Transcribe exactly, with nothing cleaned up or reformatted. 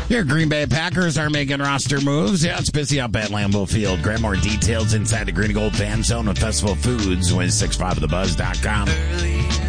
Your Green Bay Packers are making roster moves. Yeah, it's busy up at Lambeau Field. Grab more details inside the Green and Gold Fan Zone with Festival Foods with six five of the buzz dot com. Early